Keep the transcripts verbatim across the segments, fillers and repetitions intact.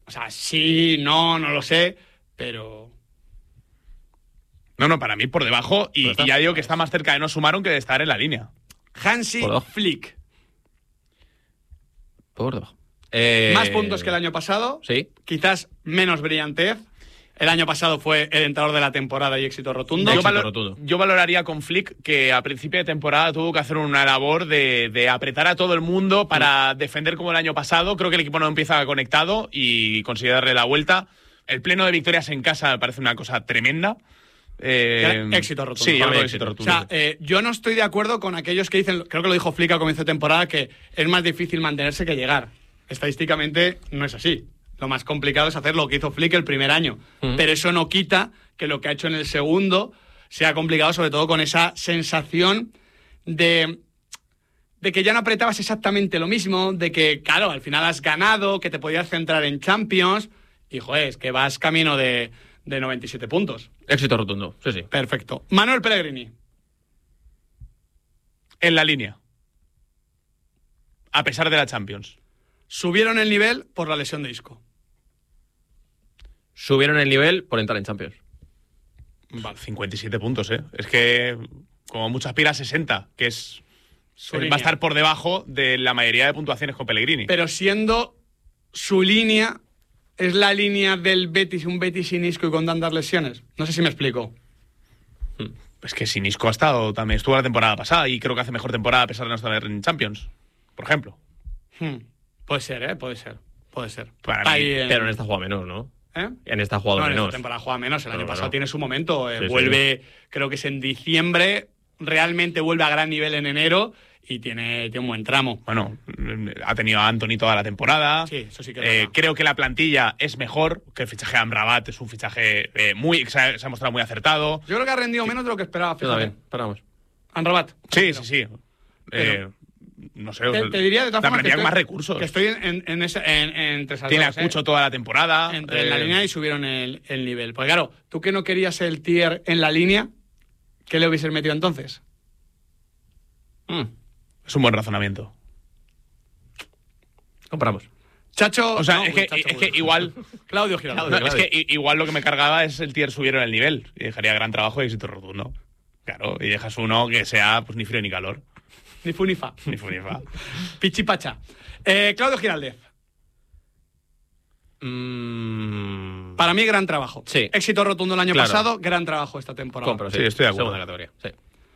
O sea, sí, no, no lo sé, pero... No, no, para mí por debajo. Y, y ya digo que está más cerca de no sumaron que de estar en la línea. Hansi Flick. Por debajo. Eh... Más puntos que el año pasado. Sí. Quizás menos brillantez. El año pasado fue el entrenador de la temporada y éxito rotundo. Yo, éxito valor, rotundo. yo valoraría con Flick que a principio de temporada tuvo que hacer una labor de, de apretar a todo el mundo para mm. defender como el año pasado. Creo que el equipo no empieza conectado y consigue darle la vuelta. El pleno de victorias en casa me parece una cosa tremenda. Eh, éxito rotundo. Sí, yo creo éxito rotundo. O sea, eh, yo no estoy de acuerdo con aquellos que dicen, creo que lo dijo Flick a comienzo de temporada, que es más difícil mantenerse que llegar. Estadísticamente no es así. Lo más complicado es hacer lo que hizo Flick el primer año. Uh-huh. Pero eso no quita que lo que ha hecho en el segundo sea complicado, sobre todo con esa sensación de, de que ya no apretabas exactamente lo mismo, de que, claro, al final has ganado, que te podías centrar en Champions, y, joder, es que vas camino de... de noventa y siete puntos. Éxito rotundo, sí, sí. Perfecto. Manuel Pellegrini. En la línea. A pesar de la Champions. Subieron el nivel por la lesión de Isco. Subieron el nivel por entrar en Champions. Vale, cincuenta y siete puntos, ¿eh? Es que como mucho aspira a sesenta, que es... Va a estar por debajo de la mayoría de puntuaciones con Pellegrini. Pero siendo su línea... ¿Es la línea del Betis un Betis sin Isco y con tantas lesiones? No sé si me explico. Es que sin Isco ha estado, también estuvo la temporada pasada y creo que hace mejor temporada a pesar de no estar en Champions, por ejemplo. Hmm. Puede ser, ¿eh? Puede ser. Puede ser. Para mí, en... Pero en esta juega menos, ¿no? ¿Eh? En esta jugada no, menos. En esta temporada juega menos. El no, año no, pasado no. tiene su momento. Eh, sí, vuelve, sí. creo que es en diciembre. Realmente vuelve a gran nivel en enero. Y tiene, tiene un buen tramo. Bueno, ha tenido a Antony toda la temporada. Sí, eso sí que eh, Creo que la plantilla es mejor, que el fichaje de Amrabat es un fichaje eh, muy se ha, se ha mostrado muy acertado. Yo creo que ha rendido sí. menos de lo que esperaba. Fíjate. Yo también, esperamos. Amrabat. Sí, sí, sí. Eh, no sé. Te, te diría de todas la formas plantilla con más recursos. Que estoy en, en, en, ese, en, en entre esas Tiene dos, a Cucho eh. toda la temporada. Entre eh, en la línea y subieron el, el nivel. Porque claro, tú que no querías el tier en la línea, ¿qué le hubieses metido entonces? Mm. Es un buen razonamiento. Compramos. Chacho... O sea, no, es, que, Chacho, es que igual... Claudio Giraldo. No, es que igual lo que me cargaba es el tier subieron el nivel. Y dejaría gran trabajo y éxito rotundo. Claro, y dejas uno que sea pues ni frío ni calor. Ni fu ni fa. Ni fu ni fa. Pichipacha. Eh, Claudio Giraldez. Mm... Para mí, gran trabajo. Sí. Éxito rotundo el año claro. pasado, gran trabajo esta temporada. Compro, sí. Sí, estoy de acuerdo. Segunda categoría, sí.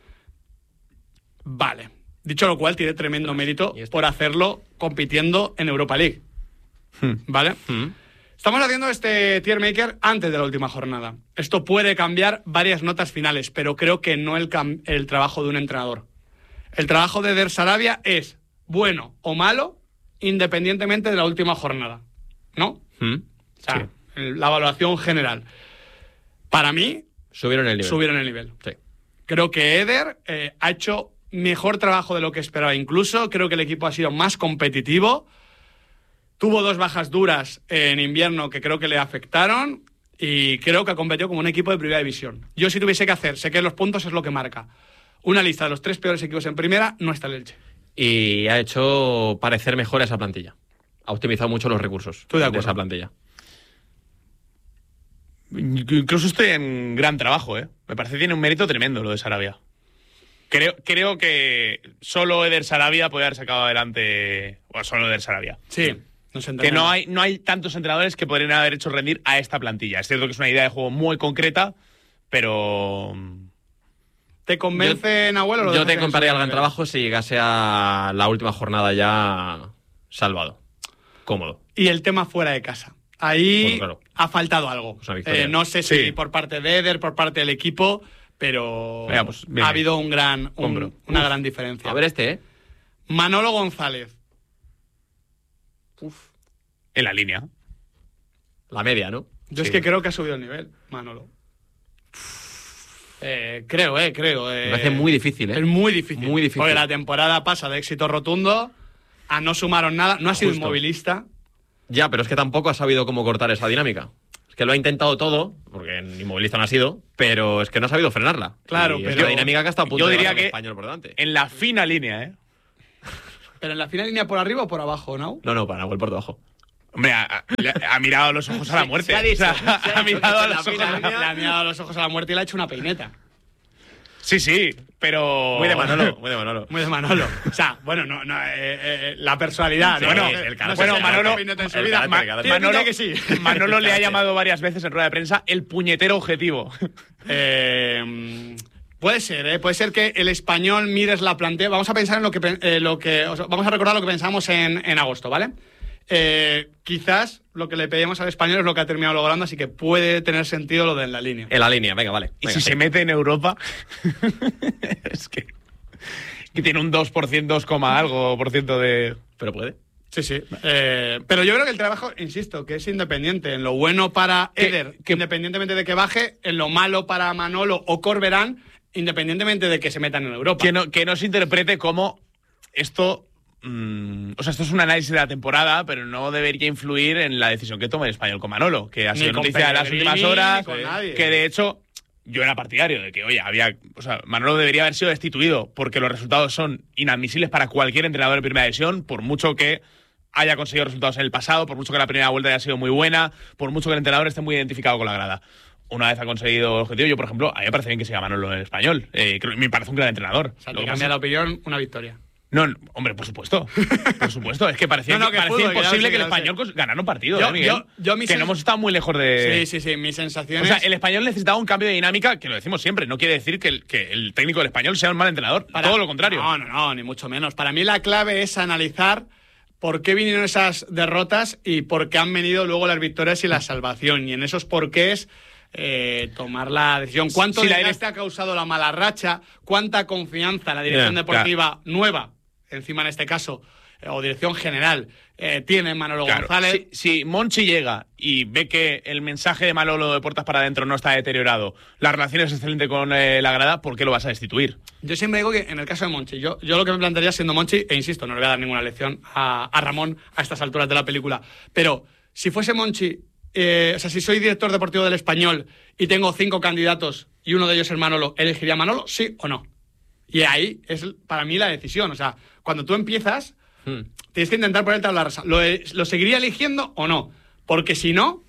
Vale. Dicho lo cual, tiene tremendo mérito por hacerlo compitiendo en Europa League. Hmm. ¿Vale? Hmm. Estamos haciendo este tier maker antes de la última jornada. Esto puede cambiar varias notas finales, pero creo que no el, cam- el trabajo de un entrenador. El trabajo de Der Sarabia es bueno o malo, independientemente de la última jornada. ¿No? Hmm. O sea, Sí. la evaluación general. Para mí, Subieron el nivel. subieron el nivel. Sí. Creo que Eder eh, ha hecho mejor trabajo de lo que esperaba incluso. Creo que el equipo ha sido más competitivo. Tuvo dos bajas duras en invierno que creo que le afectaron y creo que ha competido como un equipo de primera división. Yo si tuviese que hacer, sé que los puntos es lo que marca. Una lista de los tres peores equipos en primera, no está el Elche. Y ha hecho parecer mejor a esa plantilla. Ha optimizado mucho los recursos Estoy de de acuerdo. esa plantilla. Incluso estoy en gran trabajo, ¿eh? Me parece que tiene un mérito tremendo lo de Sarabia. Creo, creo que solo Eder Sarabia puede haber sacado adelante... Bueno, solo Eder Sarabia. Sí, no se Que no hay, no hay tantos entrenadores que podrían haber hecho rendir a esta plantilla. Es cierto que es una idea de juego muy concreta, pero... ¿Te convence, yo, Nahuel? O lo yo dejas te en compraría su el gran nivel? trabajo si llegase a la última jornada ya salvado. Cómodo. Y el tema fuera de casa. Ahí Bueno, claro. ha faltado algo. Pues una victoria. Eh, no sé si Sí. por parte de Eder, por parte del equipo, pero Venga, pues, bien. ha habido un gran, un- Compro. una Uf. gran diferencia. A ver este, ¿eh? Manolo González. Uf. En la línea. La media, ¿no? Yo Sí. es que creo que ha subido el nivel, Manolo. Eh, creo, eh, creo. Eh, Me parece muy difícil, ¿eh? Es muy difícil. Muy difícil. Porque la temporada pasa de éxito rotundo a no sumaron nada. No ha sido Justo. inmovilista. Ya, pero es que tampoco ha sabido cómo cortar esa dinámica. Es que lo ha intentado todo, porque inmovilista no ha sido, pero es que no ha sabido frenarla. Claro, Y pero- es una dinámica que está a punto Yo de diría pasar al que- español por delante. En la fina línea, ¿eh? Pero en la final línea por arriba o por abajo, ¿no? No, no, para Nahuel por debajo. Hombre, ha, ha- ha mirado a los ojos a la muerte. Se ha dicho, O sea, se ha ha dicho mirado que a los la ojos pena- a la Le ha mirado a los ojos a la muerte y le ha hecho una peineta. Sí, sí, pero. Muy de Manolo, muy de Manolo. Muy de Manolo. O sea, bueno, no, no, eh, eh, la personalidad. Sí, ¿no? bueno, No el sé carácter. si Bueno, ha hecho Manolo- peineta en su el vida. carácter, Ma- el carácter. tiene pinta Manolo, que sí. Manolo le ha llamado varias veces en rueda de prensa el puñetero objetivo. Eh, puede ser, ¿eh? Puede ser que el Español mires la plantilla. Vamos a pensar en lo que, pen- eh, lo que o sea, vamos a recordar lo que pensamos en, en agosto, ¿vale? Eh, quizás lo que le pedíamos al Español es lo que ha terminado logrando, así que puede tener sentido lo de en la línea. En la línea, venga, vale. Y Venga, si sí. se mete en Europa, es que, que tiene un dos por ciento, dos, algo por ciento de. Pero puede. Sí, sí. Eh, pero yo creo que el trabajo, insisto, que es independiente. En lo bueno para Que- Eder, que- independientemente de que baje, en lo malo para Manolo o Corberán, independientemente de que se metan en Europa. Que no, que no se interprete como esto. mm, o sea, esto es un análisis de la temporada, pero no debería influir en la decisión que tome el Español con Manolo, que ha Ni sido con noticia de las Pellegrini, últimas horas. ni con nadie. Que de hecho, yo era partidario de que, oye, había. O sea, Manolo debería haber sido destituido porque los resultados son inadmisibles para cualquier entrenador de primera división, por mucho que haya conseguido resultados en el pasado, por mucho que la primera vuelta haya sido muy buena, por mucho que el entrenador esté muy identificado con la grada. Una vez ha conseguido el objetivo, yo, por ejemplo, a mí me parece bien que siga Manolo en el Español. Eh, creo- me parece un gran entrenador. O sea, Lo te que cambia pasa- la opinión, una victoria. No, no, hombre, por supuesto. Por supuesto. Es que parecía, No, no, que que parecía fútbol, que ya lo imposible sé, que el ya lo sé. Español cons- ganara un partido, Yo- ¿eh, Miguel? yo- yo mi que sens- no hemos estado muy lejos de. Sí, sí, sí. Mis O sensaciones. sea, el Español necesitaba un cambio de dinámica, que lo decimos siempre. No quiere decir que el, que el técnico del Español sea un mal entrenador. Para- Todo lo contrario. No, no, no, ni mucho menos. Para mí la clave es analizar por qué vinieron esas derrotas y por qué han venido luego las victorias y la salvación. Y en esos porqués eh, tomar la decisión. ¿Cuánto Sí, la desgaste ha causado la mala racha? ¿Cuánta confianza la dirección Yeah, deportiva nueva, encima en este caso, eh, o dirección general, eh, tiene Manolo Claro, González? Si, si Monchi llega y ve que el mensaje de Manolo de puertas para adentro no está deteriorado, la relación es excelente con eh, la grada, ¿por qué lo vas a destituir? Yo siempre digo que en el caso de Monchi, yo, yo lo que me plantearía siendo Monchi, e insisto, no le voy a dar ninguna lección a, a Ramón a estas alturas de la película, pero si fuese Monchi, eh, o sea, si soy director deportivo del Español y tengo cinco candidatos y uno de ellos es Manolo, ¿elegiría a Manolo, sí o no? Y ahí es para mí la decisión, o sea, cuando tú empiezas, Hmm. tienes que intentar ponerte a la rasa. ¿Lo, ¿Lo seguiría eligiendo o no? Porque si no,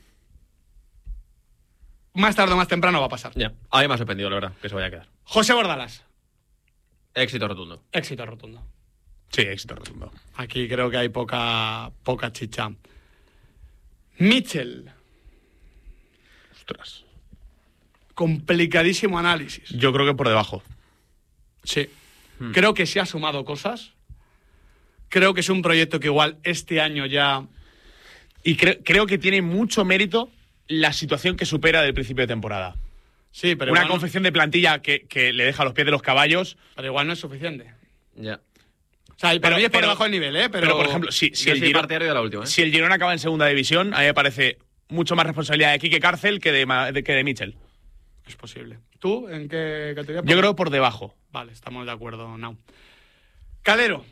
más tarde o más temprano va a pasar. Ya. A mí me ha sorprendido, la verdad, que se vaya a quedar. José Bordalas, Éxito rotundo. éxito rotundo. Sí, éxito rotundo. Aquí creo que hay poca, poca chicha. Mitchell, Ostras. complicadísimo análisis. Yo creo que por debajo. Sí. Creo que se ha sumado cosas. Creo que es un proyecto que igual este año ya... Y cre- creo que tiene mucho mérito la situación que supera del principio de temporada. Sí, pero, Una igual, no, confección de plantilla que, que le deja a los pies de los caballos. pero igual no es suficiente. Ya. O sea, para Pero- mí es por pero- debajo del nivel, ¿eh? Pero, Pero, por ejemplo, si, si Yo el soy Girona, partidario de la última, ¿eh? si el Girona acaba en segunda división, a mí me parece mucho más responsabilidad de Quique Cárcel que de, Ma- de- que de Mitchell. es posible. ¿Tú en qué categoría? Yo creo por debajo. Vale, estamos de acuerdo, Nau. Calero,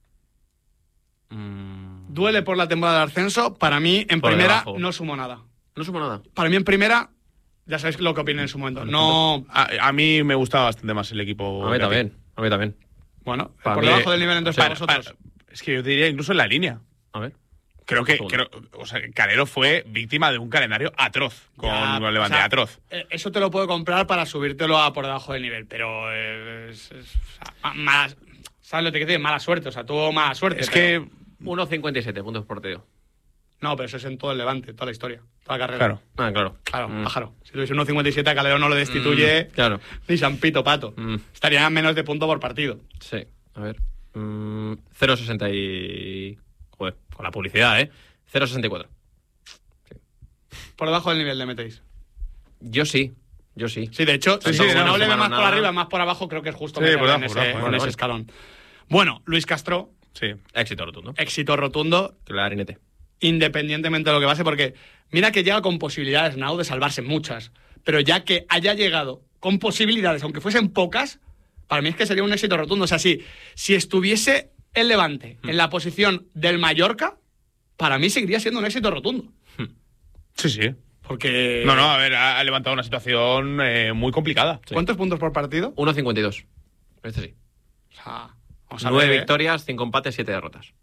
Mm, duele por la temporada de ascenso. Para mí, en Por primera, debajo. no sumó nada. No sumo nada. Para mí, en primera, ya sabéis lo que opiné en su momento. No... A, a mí me gustaba bastante más el equipo. A mí que ti. también. A mí también. Bueno, Para por mí- debajo del nivel entonces o sea, para vosotros. Para- es que yo te diría incluso en la línea. A ver. Creo que, Un creo, o sea, Calero fue víctima de un calendario atroz con, Ya, con el Levante, o sea, atroz. eh, Eso te lo puedo comprar para subírtelo a por debajo del nivel, pero eh, es, es- o sea, ma- mala- ¿sabes lo que te quiero decir? Mala suerte, o sea, tuvo mala suerte. Es pero- que, uno cincuenta y siete puntos por partido. No, pero eso es en todo el Levante, toda la historia, toda la carrera. claro. Ah, claro. Claro, Mm. pájaro. Si tuviese uno cincuenta y siete, a Calero no lo destituye Claro. ni San Pito Pato. Mm. Estaría a menos de punto por partido. Sí. A ver. Mm, cero coma sesenta y... Joder, con la publicidad, ¿eh? cero coma sesenta y cuatro. Por debajo del nivel le metéis. Yo sí. Yo sí. Sí, de hecho, Sí, si sí, no, no le ve sumaron más por nada. arriba, más por abajo, creo que es justo Sí, meterle por en, abajo, ese, por abajo, en vale, ese vale. escalón. Bueno, Luis Castro, Sí. Éxito rotundo. éxito rotundo, Clarinete. independientemente de lo que pase, porque mira que llega con posibilidades, Nau, de salvarse muchas, pero ya que haya llegado con posibilidades, aunque fuesen pocas, para mí es que sería un éxito rotundo. O sea, si, si estuviese el Levante en la posición del Mallorca, para mí seguiría siendo un éxito rotundo. Sí, sí. Porque... No, no, a ver, ha, ha levantado una situación eh, muy complicada. Sí. ¿Cuántos puntos por partido? uno cincuenta y dos. Este sí. O sea, vamos a Nueve ver, ¿eh? victorias, cinco empates, siete derrotas.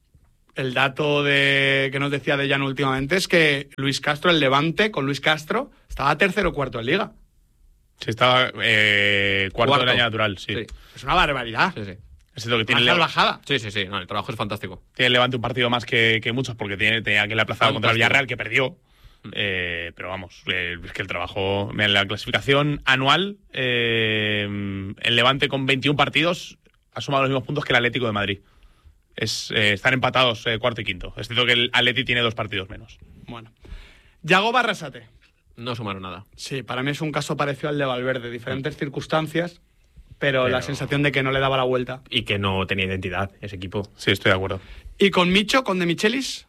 el dato de que nos decía Dellano últimamente es que Luis Castro, el Levante, con Luis Castro, estaba tercero o cuarto en Liga. Sí, estaba eh, cuarto, Cuarto. del año natural, sí. Sí. Es una barbaridad. Sí, sí. Es cierto que tiene, Más el, bajada. Sí, sí, sí. No, el trabajo es fantástico. tiene el Levante un partido más que, que muchos porque tiene, tenía que la aplazado contra el Fantástico. Villarreal, que perdió. Eh, pero vamos, eh, es que el trabajo en la clasificación anual, eh, el Levante con veintiún partidos ha sumado los mismos puntos que el Atlético de Madrid. Es, eh, están empatados eh, cuarto y quinto. Es cierto que el Atleti tiene dos partidos menos. Bueno. Yago Barrasate. No sumaron nada. Sí, para mí es un caso parecido al de Valverde. Diferentes circunstancias, pero, Pero- la sensación de que no le daba la vuelta. Y que no tenía identidad ese equipo. Sí, estoy de acuerdo. Y con Micho, con De Michelis,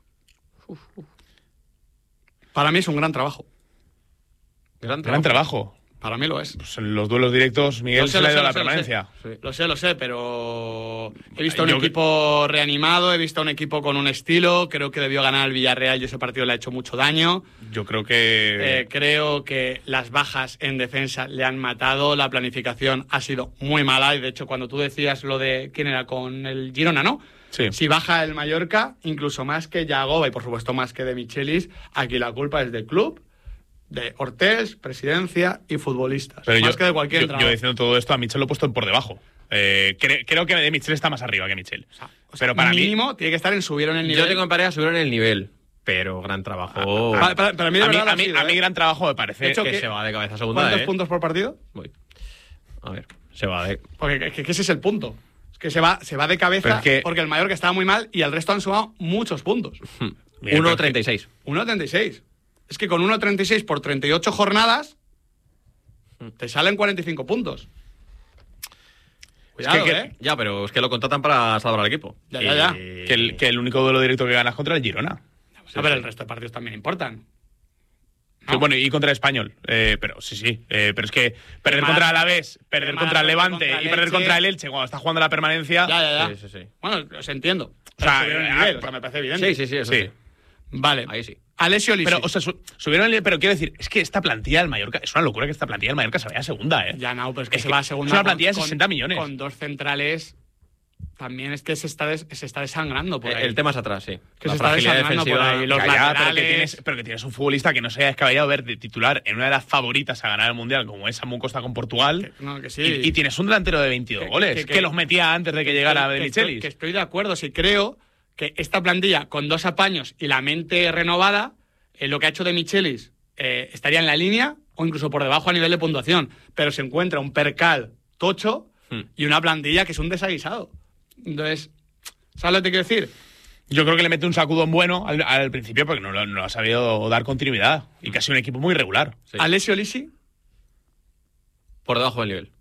para mí es un gran trabajo. Gran Gran trabajo. Para mí lo es. Pues en los duelos directos, Miguel Lo sé, se le lo ha sé, ido lo la sé, lo permanencia. Sí. Lo sé, lo sé, pero he visto un Yo que- equipo reanimado, he visto un equipo con un estilo, creo que debió ganar el Villarreal y ese partido le ha hecho mucho daño. Yo creo que. Eh, creo que las bajas en defensa le han matado, la planificación ha sido muy mala y de hecho cuando tú decías lo de quién era con el Girona, ¿no? Sí. Si baja el Mallorca, incluso más que Yagoba y por supuesto más que de Michelis, aquí la culpa es del club, de Ortiz, presidencia y futbolistas. Pero más yo, que de cualquier yo, entrenador. yo diciendo todo esto, a Michel lo he puesto por debajo. Eh, cre- creo que de Michel está más arriba que Michel. O sea, pero para mí. mínimo tiene que estar en subieron el nivel. Yo tengo en pareja subieron el nivel, pero gran trabajo. Para, para- para mí, de A mí, verdad, lo a ha mí- sido, a mí ¿eh? gran trabajo me parece. De hecho, que que- se va de cabeza a segunda, ¿Cuántos ¿eh? puntos por partido? Voy. A ver, se va de... Porque es que, que ese es el punto. Es que se va, se va de Pero cabeza es que- porque el Mallorca estaba muy mal y el resto han sumado muchos puntos. Miguel, uno pero treinta y seis. uno treinta y seis. Es que con uno treinta y seis por treinta y ocho jornadas te salen cuarenta y cinco puntos. Cuidado, que- ¿eh? Ya, pero es que lo contratan para salvar al equipo. Ya, ya, ya. Y- Que el, que el único duelo directo que ganas contra el Girona. A ver, el resto de partidos también importan. Que, bueno, y contra el Español. Eh, pero sí, sí. Eh, pero es que perder Qué contra el mal- Alavés, perder qué contra mal el perder Levante contra el y perder Elche. contra el Elche cuando está jugando la permanencia. Ya, ya, ya. Sí, sí, sí. Bueno, os entiendo. O Pero sea, subieron el eh, nivel, ah, o sea, me parece evidente. Sí, sí, sí, eso Sí. sí. Vale. Ahí sí. Alessio Lisi. Pero, o sea, su- subieron el. Pero quiero decir, es que esta plantilla del Mallorca. Es una locura que esta plantilla del Mallorca se vaya a segunda, ¿eh? Ya no, pero es que Es se que va a segunda. es una con- plantilla de con- sesenta millones. Con dos centrales. También es que se está, des- se está desangrando por ahí. El tema es atrás, sí. Que La se está fragilidad desangrando por defensiva- ahí. Los Ya, ya, pero, que laterales. tienes, pero que tienes un futbolista que no se haya descabellado ver de titular en una de las favoritas a ganar el mundial, como es Samu Costa con Portugal. Que- no, que sí. y, y tienes un delantero de veintidós Que- goles, que- que, que- los metía antes de que llegara que de estoy- Michelis. Que estoy de acuerdo, sí creo que esta plantilla con dos apaños y la mente renovada, eh, lo que ha hecho de Michelis eh, estaría en la línea o incluso por debajo a nivel de puntuación, pero se encuentra un percal tocho Hmm. y una plantilla que es un desaguisado. Entonces, ¿sabes lo que te quiero decir? Yo creo que le mete un sacudón bueno al, al principio porque no, lo- no ha sabido dar continuidad y que ha sido un equipo muy irregular. Sí. Alessio Lisi, Por debajo del nivel.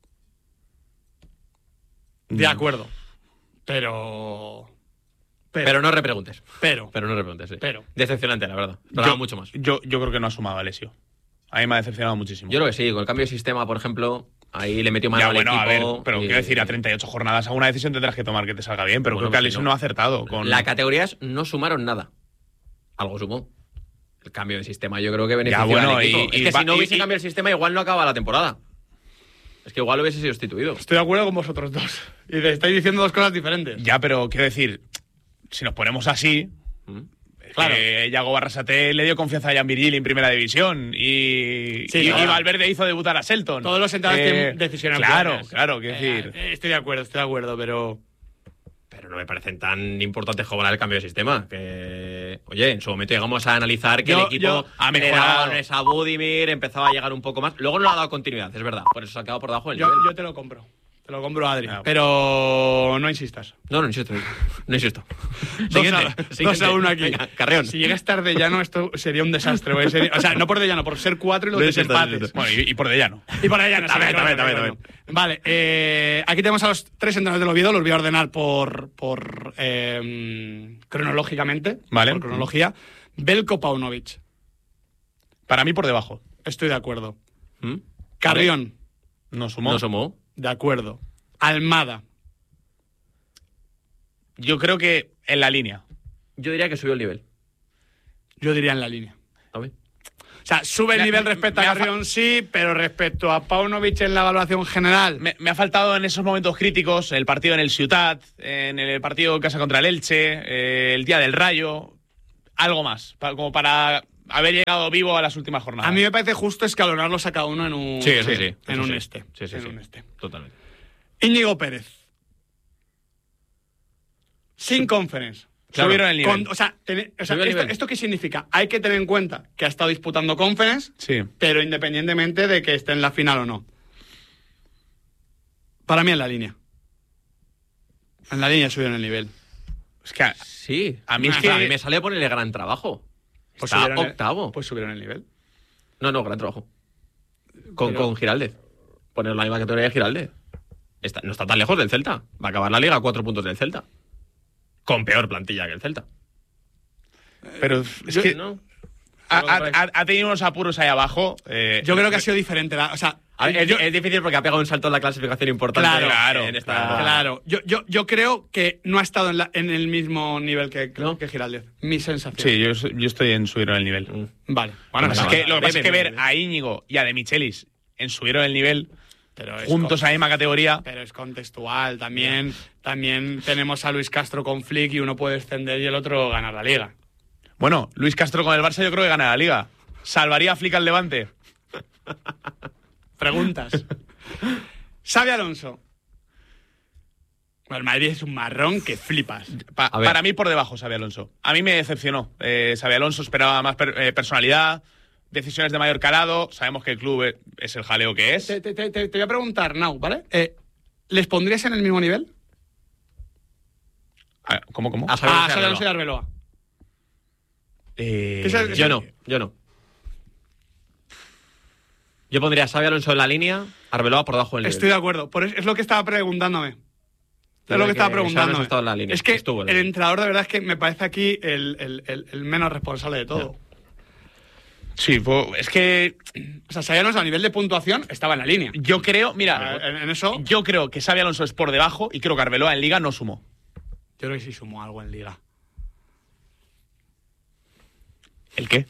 de acuerdo, pero... Pero, Pero no repreguntes. pero, Pero no repreguntes, sí. Pero. Decepcionante, la verdad. Esperaba Yo- mucho más. Yo, yo creo que no ha sumado a Alessio. A mí me ha decepcionado muchísimo. Yo creo que sí, con el cambio de sistema, por ejemplo, ahí le metió mano ya, al bueno, a ver, equipo. pero y- quiero decir, a treinta y ocho jornadas alguna decisión tendrás que tomar que te salga bien, pero Bueno, creo que pues sí, Alessio no. no ha acertado. Con... La categoría es no sumaron nada. Algo sumó. El cambio de sistema yo creo que benefició bueno, al equipo. y- es y que va- si no y- hubiese y- cambiado el sistema igual no acaba la temporada. Es que igual hubiese sido sustituido. estoy de acuerdo con vosotros dos. Y te estáis diciendo dos cosas diferentes. Ya, pero quiero decir, si nos ponemos así, Mm. Claro. eh, Yago Barrasate le dio confianza a Jan Virgil en primera división y, Sí, y, claro. y Valverde hizo debutar a Selton. Todos los entrenadores Eh, tienen decisiones Claro, buenas. claro, quiero Eh, decir. eh, estoy de acuerdo, estoy de acuerdo, pero... Pero no me parecen tan importantes como el cambio de sistema. Que, oye, en su momento llegamos a analizar que Yo- el equipo yo- ha le mejorado. daba balones a Budimir, empezaba a llegar un poco más. Luego no le ha dado continuidad, es verdad. Por eso se ha quedado por debajo del Yo, nivel. yo te lo compro. Te lo compro, Adri. Ah, pero no insistas. No, no insisto. No insisto. Dos Siguiente, a, siguiente. dos a uno aquí. Venga, Carreón. Si llegas tarde llano, esto sería un desastre. porque sería- o sea, no por de llano, por ser cuatro y los No insistas, no desempates. insistas. Bueno, y, y por de llano. Y por allá no También, también, también, también. Vale, eh, aquí tenemos a los tres entrenadores del Oviedo, los voy a ordenar por, por eh, cronológicamente. Vale. Por cronología. Belko Paunovic. Para mí por debajo. Estoy de acuerdo. ¿Mm? Carrión. No sumó. No sumó. De acuerdo. Almada. Yo creo que en la línea. Yo diría que subió el nivel. Yo diría en la línea. A ver. O sea, sube el Me- nivel me- respecto me a ha fa- Carrión, sí, pero respecto a Paunovic en la evaluación general. Me, me ha faltado en esos momentos críticos, el partido en el Ciutat, en el partido en casa contra el Elche, eh, el día del Rayo, algo más, pa- como para haber llegado vivo a las últimas jornadas. A mí me parece justo escalonarlos a cada uno en un, Sí, eso sí. en eso un sí. este. Sí, sí, en sí. un este. Totalmente. Íñigo Pérez. Sin conference. Claro, subieron el nivel. Con- o sea, ten- o sea, Subió el esto, nivel. ¿esto qué significa? Hay que tener en cuenta que ha estado disputando conference, Sí. pero independientemente de que esté en la final o no. Para mí en la línea. En la línea subieron el nivel. Es que a, Sí. a mí es O que sea, a mí me sale ponerle gran trabajo. Pues Está subieron el- octavo. pues subieron el nivel. No, no, gran trabajo. Con, Pero- con Giraldez. Poner la misma categoría de Giraldez. Está, no está tan lejos del Celta. Va a acabar la liga a cuatro puntos del Celta. Con peor plantilla que el Celta. Pero es Yo- que no. ha, ha- ha tenido unos apuros ahí abajo. eh, Yo creo que ha sido diferente. la- o sea, A ver, es, yo- es difícil porque ha pegado un salto en la clasificación importante. Claro, claro, en esta- claro. Claro, yo, yo, yo creo que no ha estado en, la- en el mismo nivel que, ¿No? que Giraldez. Mi sensación. Sí, yo, yo estoy en subieron el nivel. Mm. Vale. Bueno, Bueno, es nada, que, nada. lo que pasa es que Bien, ver bien, bien. a Íñigo y a De Michelis en subieron el nivel pero es juntos con- a la misma categoría. Pero es contextual. También, también tenemos a Luis Castro con Flick y uno puede descender y el otro ganar la liga. Bueno, Luis Castro con el Barça yo creo que gana la liga. ¿Salvaría a Flick al Levante? Preguntas. Xabi Alonso. Bueno, el Madrid es un marrón que flipas. Pa- A ver. para mí por debajo Xabi Alonso. A mí me decepcionó. Eh, Xabi Alonso esperaba más per- eh, personalidad, decisiones de mayor calado. Sabemos que el club eh, es el jaleo que es. Te, te- te- te voy a preguntar, Nau, ¿vale? Eh, ¿Les pondrías en el mismo nivel? Ah, ¿Cómo, cómo? A Xabi Ah, Alonso y Xabi Alonso y Arbeloa. Arbeloa. Eh, ¿Qué es el- Yo no, yo no. Yo pondría a Xabi Alonso en la línea, Arbeloa por debajo del nivel. Estoy de acuerdo. Por eso- es lo que estaba preguntándome. Es Pero lo que que estaba Xabi preguntándome. Alonso ha estado en la línea. Es que Estuvo en la el línea. entrenador de verdad es que me parece aquí el, el- el- el menos responsable de todo. Sí, fue- es que O sea, Xabi Alonso a nivel de puntuación estaba en la línea. yo creo, mira, En, en eso, yo creo que Xabi Alonso es por debajo y creo que Arbeloa en Liga no sumó. yo creo que sí sumó algo en Liga. ¿El qué?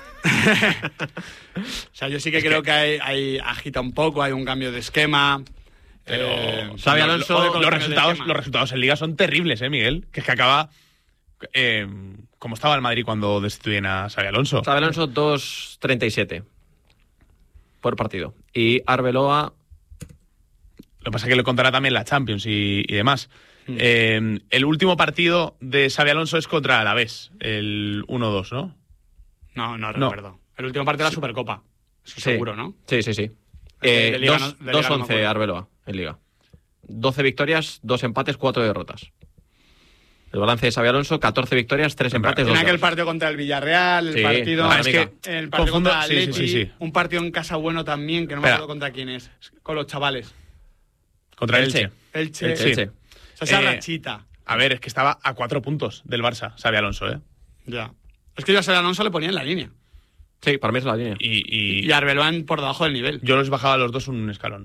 O sea, yo sí que creo que, hay, hay- agita un poco, hay un cambio de esquema. Pero eh, Xabi lo- Alonso- lo- Joder, los, con los cambios de resultados, esquema. los resultados en Liga son terribles, ¿eh, Miguel? Que es que acaba eh, como estaba el Madrid cuando destituyen a Xabi Alonso. Xabi Alonso dos treinta y siete por partido. Y Arbeloa, Lo que pasa es que le contará también la Champions y, y demás. Hmm. Eh, el último partido de Xabi Alonso es contra Alavés, el uno dos, ¿no? No, no No. recuerdo. El último partido de la Supercopa. Eso sí. seguro, ¿no? Sí, sí, sí. De- Eh, de Liga dos- no- de Liga dos no me once acuerdo. Arbeloa en Liga. doce victorias, dos empates, cuatro derrotas. El balance de Xabi Alonso, catorce victorias, tres empates, dos Tiene aquel derrotas. partido contra el Villarreal, el Sí, partido. la Ah, es que el partido confundo- contra el sí, sí, sí, sí. Un partido en casa bueno también, que no me Espera. acuerdo contra quién es. Con los chavales. Contra Elche. Elche. Elche. Elche, Sí. Elche. O sea, esa Eh, rachita. A ver, es que estaba a cuatro puntos del Barça, Xabi Alonso, ¿eh? Ya. Es que yo a Xabi Alonso le ponía en la línea. Sí, para mí es la línea. Y, y Y Arbeloa por debajo del nivel. yo los bajaba a los dos un escalón.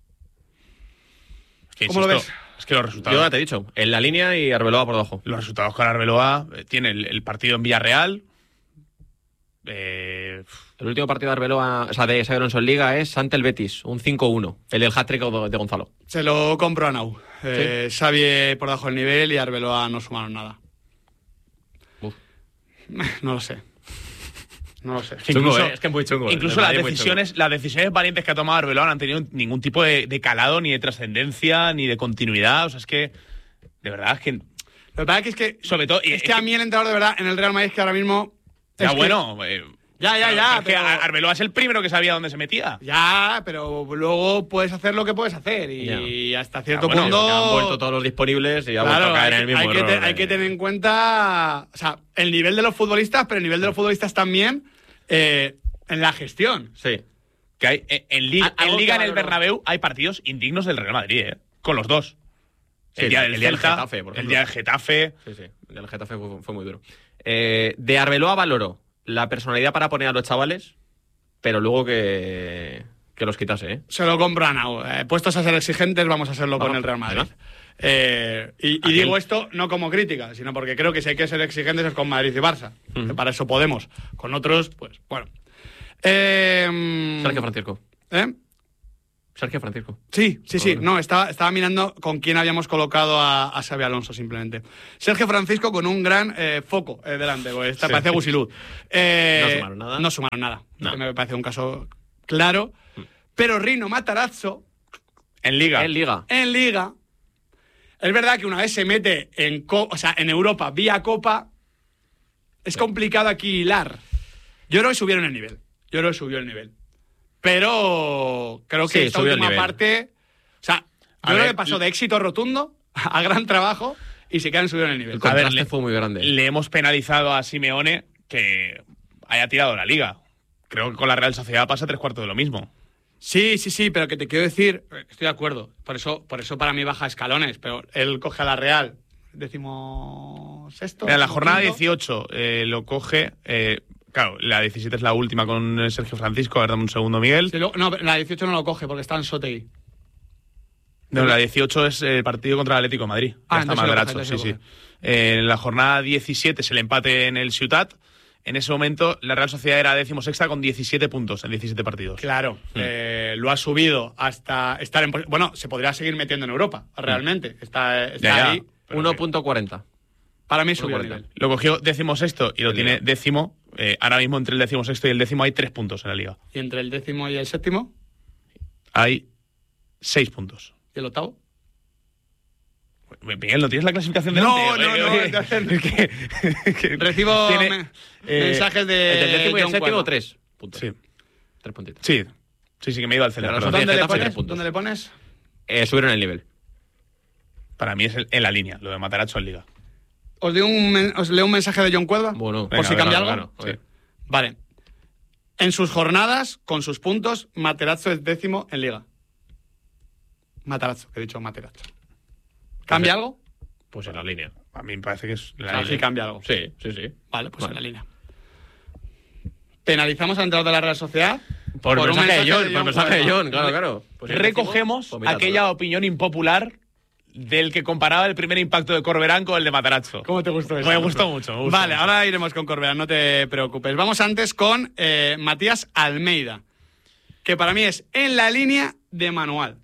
Es que, ¿Cómo lo insisto, Es que los resultados... Yo ya te he dicho, en la línea y Arbeloa por debajo. Los resultados con Arbeloa eh, tiene el, el partido en Villarreal. Eh, El último partido de Arbeloa, o sea, de Xabi Alonso en Liga es ante el Betis, un cinco uno. El del hat-trick de Gonzalo. Se lo compro a Nau. Eh, Xavi por debajo del nivel y Arbeloa no sumaron nada. Uf. No lo sé. No lo sé. que Chungo, incluso eh, es que es muy chungo. incluso Me las parece muy decisiones, las decisiones valientes que ha tomado Arbeloa no han tenido ningún tipo de, de calado, ni de trascendencia, ni de continuidad. O sea, es que, de verdad, es que, Lo que pasa es que, sobre todo... y es que a mí el entrenador de verdad en el Real Madrid es que ahora mismo. Ya es que- bueno... eh, Ya, ya, pero ya. es que pero- Arbeloa es el primero que sabía dónde se metía. Ya, pero luego puedes hacer lo que puedes hacer y hasta cierto Ya, bueno, punto. Ya han vuelto todos los disponibles y ha Claro, vuelto a caer hay, en el mismo hay que error. te- hay que tener en cuenta, o sea, el nivel de los futbolistas, pero el nivel de los futbolistas también eh, en la gestión. Sí. Que hay, en, en Liga, Algo en, Liga que en el valoro. Bernabéu hay partidos indignos del Real Madrid, ¿eh? Con los dos. Sí, el día del el día del Celta, Getafe, por el ejemplo. día del Getafe. Sí, sí. El del Getafe fue, fue muy duro. Eh, de Arbeloa valoró la personalidad para poner a los chavales, pero luego que, que los quitase, ¿eh? Se lo compro a Nau. Eh, puestos a ser exigentes, vamos a hacerlo Bueno, con el Real Madrid. venga. Eh, y y Aquel- digo esto no como crítica, sino porque creo que si hay que ser exigentes es con Madrid y Barça. Ujú. Que para eso podemos. Con otros, pues bueno. Eh, Sergio Francisco. ¿Eh? Sergio Francisco. Sí, sí, sí. No, estaba, estaba mirando con quién habíamos colocado a, a Xabi Alonso, simplemente. Sergio Francisco con un gran eh, foco eh, delante, porque esta Sí. parece Gusilud. Eh, No sumaron nada. No sumaron nada. No. Me parece un caso claro. Pero Rino Matarazzo, En Liga. En Liga. en Liga, es verdad que una vez se mete en, co- o sea, en Europa vía Copa, es complicado aquí hilar. Yo creo que subieron el nivel. Yo creo que subió el nivel. Pero creo que Sí, esta subió el última nivel. parte. O sea, yo A creo ver, que pasó de éxito rotundo a gran trabajo y se quedan subiendo el nivel. El A ver, contraste le- fue muy grande. Le hemos penalizado a Simeone que haya tirado la Liga. Creo que con la Real Sociedad pasa tres cuartos de lo mismo. Sí, sí, sí, pero que te quiero decir, estoy de acuerdo. Por eso, por eso para mí baja escalones, pero él coge a la Real. Decimos sexto. Mira, en la jornada decimoquinto. dieciocho eh, lo coge. eh, claro, la diecisiete es la última con eh, Sergio Francisco. A ver, dame un segundo, Miguel. Sí, luego- no, la dieciocho no lo coge porque está en Sotegui. No, la dieciocho es el partido contra el Atlético de Madrid. Ya Ah, está entonces lo Madracho, coge, sí, sí. entonces Eh, en la jornada diecisiete es el empate en el Ciutat. En ese momento, la Real Sociedad era decimosexta con diecisiete puntos en diecisiete partidos. Claro, eh, lo ha subido hasta estar en. Bueno, se podría seguir metiendo en Europa, realmente. Está, está Ya, ya. ahí. Pero uno que- punto cuarenta. Para mí subió el uno cuarenta. nivel. Lo cogió decimosexto y lo El tiene Liga. décimo. Eh, ahora mismo entre el decimosexto y el décimo hay tres puntos en la Liga. Y entre el décimo y el séptimo, Hay seis puntos. y el octavo. Miguel, ¿no tienes la clasificación No, delante? no, no, Eh, entonces- es que- que Recibo tiene, me- eh, mensajes de. Entre el décimo y el John séptimo, Cuervo. tres puntos. Sí, Tres puntitos. sí, sí, sí que me he ido al centro. Pero perdón. nosotros- ¿Dónde le, Getafe, pones? tres puntos. ¿Dónde le pones? Eh, subieron el nivel. Para mí es el- en la línea, lo de Matarazzo en Liga. ¿Os, digo un men- ¿Os leo un mensaje de John Cuerva? Bueno, por si venga, cambia venga, algo. Claro, Sí. Vale. En sus jornadas, con sus puntos, Materazzo es décimo en Liga. Matarazzo, que he dicho Materazzo. ¿Cambia algo? Pues en la línea. A mí me parece que es la Ah, sí, línea. cambia algo. Sí, sí, sí. Vale, pues Vale. en la línea. Penalizamos al entrenador de la Real Sociedad Por, un mensaje, de John, por John mensaje de Cuerva. John, claro, claro. Pues el Recogemos décimo, pues mira, aquella todo. opinión impopular del que comparaba el primer impacto de Corberán con el de Matarazzo. ¿Cómo te gustó eso? Me gustó mucho. me gustó Vale, mucho. ahora iremos con Corberán, no te preocupes. Vamos antes con eh, Matías Almeida, que para mí es en la línea de Manual.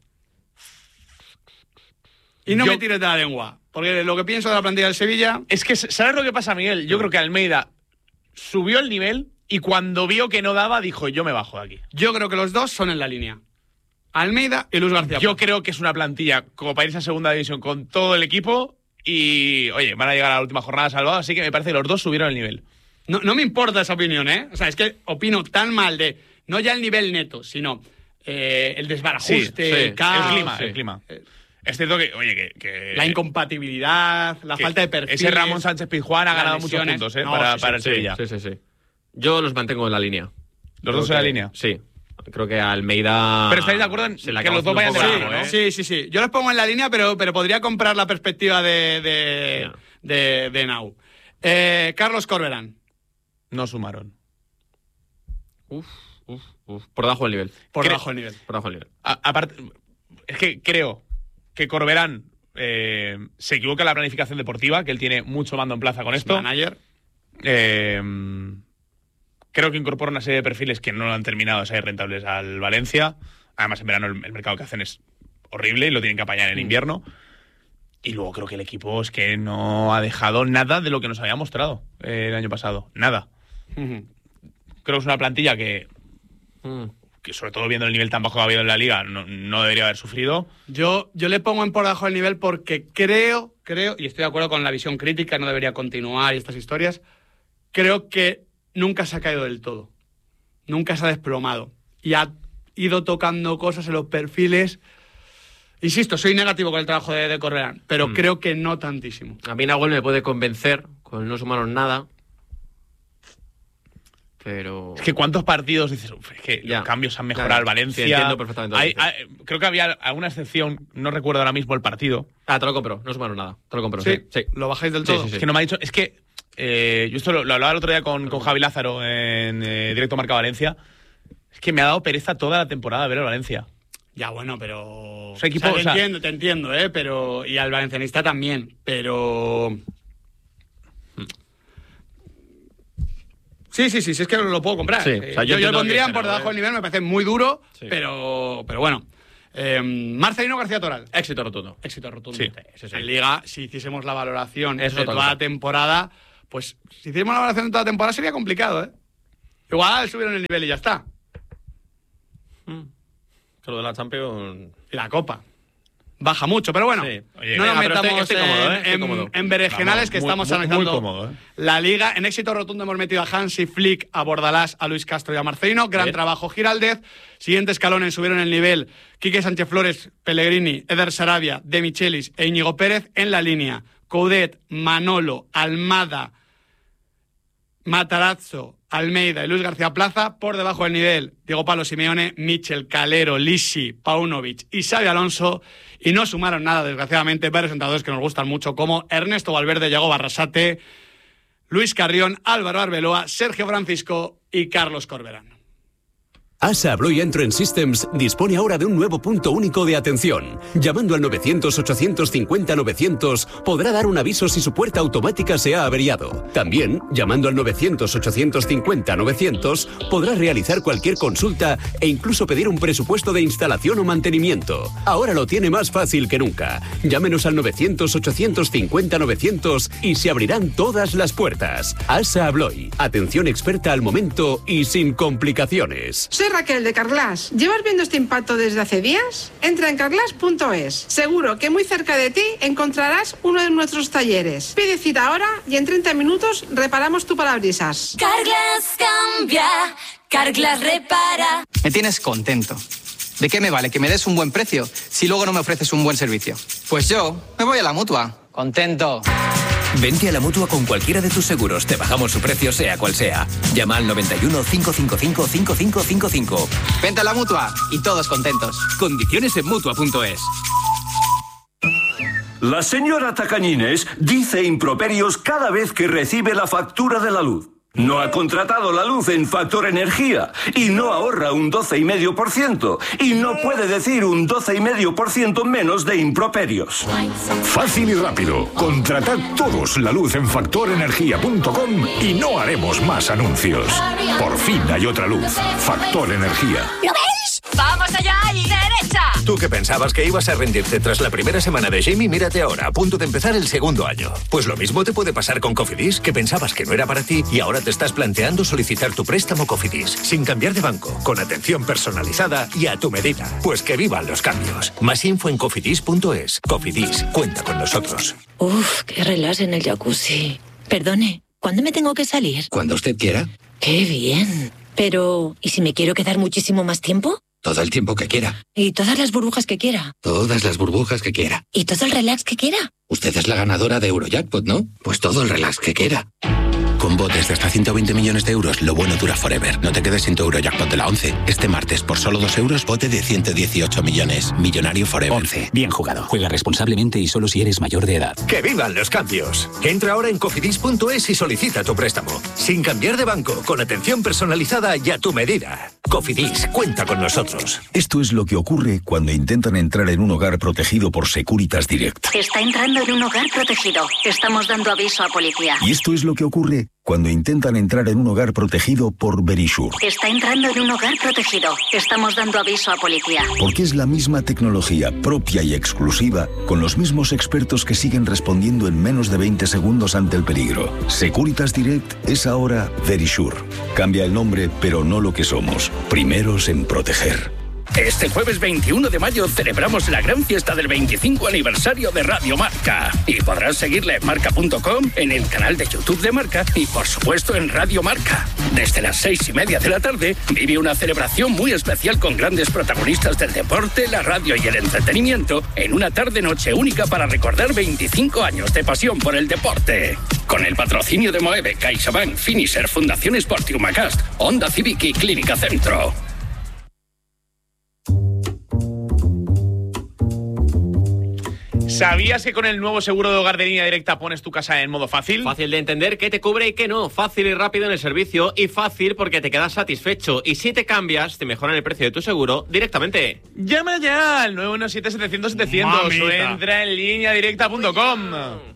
Y no Yo- me tires de la lengua, porque lo que pienso de la plantilla del Sevilla... Es que, ¿sabes lo que pasa, Miguel? Yo creo que Almeida subió el nivel y cuando vio que no daba, dijo, yo me bajo de aquí. Yo creo que los dos son en la línea. Almeida y Luis García. Yo creo que es una plantilla como para irse a segunda división con todo el equipo y, oye, van a llegar a la última jornada salvados, así que me parece que los dos subieron el nivel. No, no me importa esa opinión, ¿eh? O sea, es que opino tan mal de... No ya el nivel neto, sino eh, el desbarajuste, Sí, sí, el caos, el clima, sí. el clima. Eh, Es cierto que, oye, que... que- la incompatibilidad, la que falta de perfil. Ese Ramón Sánchez Pizjuán ha las ganado muchos lesiones. puntos, ¿eh? No, para sí, para el Sí, Sevilla. sí, sí, sí. Yo los mantengo en la línea. ¿Los Creo dos en la que- línea? Sí. Creo que Almeida. Pero estáis de acuerdo en se le que acaba los dos haciendo un vayan de poco largo, largo, ¿eh? Sí, sí, sí. Yo los pongo en la línea, pero, pero podría comprar la perspectiva de, de, Ya. de, de Nau. Eh, Carlos Corberán, No sumaron. Uf, uf, uf. Por debajo del nivel. por Cre- debajo del nivel. Por debajo del nivel. A- aparte, es que creo que Corberán eh, se equivoca en la planificación deportiva, que él tiene mucho mando en plaza con esto. Manager. Eh, creo que incorpora una serie de perfiles que no han terminado de ser rentables al Valencia. Además, en verano el, el mercado que hacen es horrible y lo tienen que apañar en invierno. Y luego creo que el equipo es que no ha dejado nada de lo que nos había mostrado eh, el año pasado. Nada. Ujú. Creo que es una plantilla que, Mm. que sobre todo viendo el nivel tan bajo que ha habido en la liga, no, no debería haber sufrido. Yo, yo le pongo en por debajo del nivel porque creo, creo, y estoy de acuerdo con la visión crítica, no debería continuar y estas historias, creo que nunca se ha caído del todo. Nunca se ha desplomado. Y ha ido tocando cosas en los perfiles. Insisto, soy negativo con el trabajo de, de Corberán, pero Mm. creo que no tantísimo. A mí Nahuel me puede convencer con no sumaron nada. Pero. Es que cuántos partidos dices, "Uf, es que Ya. los cambios han Ya, mejorado ya. al Valencia. Sí, entiendo perfectamente lo que Hay- dices. hay- creo que había alguna excepción, no recuerdo ahora mismo el partido. Ah, te lo compro. No sumaron nada. Te lo compro. ¿Sí? Sí. sí. ¿Lo bajáis del Sí, todo? sí, sí. Es que no me ha dicho, es que eh, yo esto lo, lo hablaba el otro día con, con Javi Lázaro en eh, Directo Marca Valencia. Es que me ha dado pereza toda la temporada ver el Valencia. Ya, bueno, pero... sea, equipo, O sea, te o sea- entiendo, te entiendo, ¿eh? Pero... Y al valencianista también, pero... Sí, sí, sí, sí, es que lo puedo comprar. Sí, Eh, o sea, yo yo yo lo entiendo pondría que por será, debajo ¿eh? del nivel, me parece muy duro, Sí. pero, pero bueno. Eh, Marcelino García Toral. Éxito rotundo. Éxito rotundo. Sí. Sí, sí. En Liga, si hiciésemos la valoración Eso es de otra toda cosa. la temporada, pues si hiciésemos la valoración de toda la temporada sería complicado, ¿eh? Igual subieron el nivel y ya está. Lo de la Champions... Y la Copa. Baja mucho, pero bueno, Sí. Oye, no nos venga, pero estoy- metamos estoy cómodo, ¿eh? en, Estoy en- cómodo. en berenjenales, Vamos, que muy- estamos muy- muy analizando cómodo, ¿eh? la Liga. En éxito rotundo hemos metido a Hansi Flick, a Bordalás, a Luis Castro y a Marcelino. Gran Bien. trabajo Giraldez. Siguiente escalón en subieron el nivel Quique Sánchez Flores, Pellegrini, Eder Sarabia, De Michelis e Íñigo Pérez. En la línea Coudet, Manolo, Almada, Matarazzo, Almeida y Luis García Plaza. Por debajo del nivel, Diego Pablo Simeone, Michel, Calero, Lisi, Paunovic y Xabi Alonso. Y no sumaron nada, desgraciadamente, varios entrenadores que nos gustan mucho, como Ernesto Valverde, Yago Barrasate, Luis Carrión, Álvaro Arbeloa, Sergio Francisco y Carlos Corberán. ASA Abloy Entrance Systems dispone ahora de un nuevo punto único de atención. Llamando al novecientos ochocientos cincuenta novecientos podrá dar un aviso si su puerta automática se ha averiado. También, llamando al novecientos ochocientos cincuenta novecientos podrá realizar cualquier consulta e incluso pedir un presupuesto de instalación o mantenimiento. Ahora lo tiene más fácil que nunca. Llámenos al novecientos ochocientos cincuenta novecientos y se abrirán todas las puertas. ASA Abloy, atención experta al momento y sin complicaciones. Soy Raquel de Carglass. ¿Llevas viendo este impacto desde hace días? Entra en carglass punto es. Seguro que muy cerca de ti encontrarás uno de nuestros talleres. Pide cita ahora y en treinta minutos reparamos tu parabrisas. Carglass cambia, Carglass repara. Me tienes contento. ¿De qué me vale que me des un buen precio si luego no me ofreces un buen servicio? Pues yo me voy a la Mutua. Contento. Vente a la Mutua con cualquiera de tus seguros. Te bajamos su precio sea cual sea. Llama al noventa y uno, cinco cinco cinco, cinco cinco cinco cinco. Vente a la Mutua y todos contentos. Condiciones en Mutua punto es. La señora Tacañines dice improperios cada vez que recibe la factura de la luz. No ha contratado la luz en Factor Energía y no ahorra un doce coma cinco por ciento y no puede decir un doce coma cinco por ciento menos de improperios. Fácil y rápido. Contratad todos la luz en factor energía punto com y no haremos más anuncios. Por fin hay otra luz. Factor Energía. ¿Lo veis? ¡Vamos allá y derecha! Tú que pensabas que ibas a rendirte tras la primera semana de Jamie, mírate ahora, a punto de empezar el segundo año. Pues lo mismo te puede pasar con Cofidis, que pensabas que no era para ti y ahora te estás planteando solicitar tu préstamo Cofidis, sin cambiar de banco, con atención personalizada y a tu medida. Pues que vivan los cambios. Más info en cofidis punto es. Cofidis, cuenta con nosotros. Uf, qué relax en el jacuzzi. Perdone, ¿cuándo me tengo que salir? Cuando usted quiera, ¡Qué bien! Pero, ¿y si me quiero quedar muchísimo más tiempo? todo el tiempo que quiera, ¿Y todas las burbujas que quiera? todas las burbujas que quiera. ¿Y todo el relax que quiera? Usted es la ganadora de Eurojackpot, ¿no? Pues todo el relax que quiera. Con botes de hasta ciento veinte millones de euros, lo bueno dura forever. No te quedes sin tu Eurojackpot de la once. Este martes, por solo dos euros, bote de ciento dieciocho millones. Millonario forever. once. Bien jugado. Juega responsablemente y solo si eres mayor de edad. ¡Que vivan los cambios! Entra ahora en cofidis punto es y solicita tu préstamo. Sin cambiar de banco, con atención personalizada y a tu medida. Cofidis, cuenta con nosotros. Esto es lo que ocurre cuando intentan entrar en un hogar protegido por Securitas Direct. Está entrando en un hogar protegido. Estamos dando aviso a policía. Y esto es lo que ocurre cuando intentan entrar en un hogar protegido por Verisure. Está entrando en un hogar protegido. Estamos dando aviso a policía. Porque es la misma tecnología propia y exclusiva, con los mismos expertos que siguen respondiendo en menos de veinte segundos ante el peligro. Securitas Direct es ahora Verisure. Cambia el nombre, pero no lo que somos. Primeros en proteger. Este jueves veintiuno de mayo celebramos la gran fiesta del veinticinco aniversario de Radio Marca. Y podrás seguirla en marca punto com, en el canal de YouTube de Marca y, por supuesto, en Radio Marca. Desde las seis y media de la tarde vive una celebración muy especial con grandes protagonistas del deporte, la radio y el entretenimiento en una tarde-noche única para recordar veinticinco años de pasión por el deporte. Con el patrocinio de Moeve, CaixaBank, Finisher, Fundación Sport y Humacast, Honda Civic y Clínica Centro. ¿Sabías que con el nuevo seguro de hogar de Línea Directa pones tu casa en modo fácil? Fácil de entender qué te cubre y qué no. Fácil y rápido en el servicio y fácil porque te quedas satisfecho. Y si te cambias, te mejoran el precio de tu seguro directamente. Llama ya al nueve uno siete, setecientos, setecientos o entra en línea directa punto com.